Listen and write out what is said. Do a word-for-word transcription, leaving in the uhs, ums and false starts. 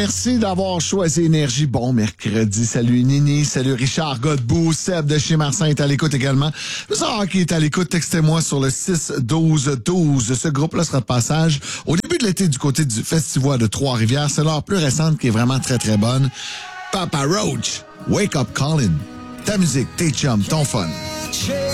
Merci d'avoir choisi Énergie. Bon mercredi. Salut Nini, salut Richard Godbout, Seb de chez Marsan est à l'écoute également. Le Sarah qui est à l'écoute, textez-moi sur le six douze douze. Ce groupe-là sera de passage au début de l'été du côté du Festival de Trois-Rivières. C'est leur plus récente qui est vraiment très très bonne. Papa Roach, Wake Up Calling. Ta musique, tes chums, ton fun.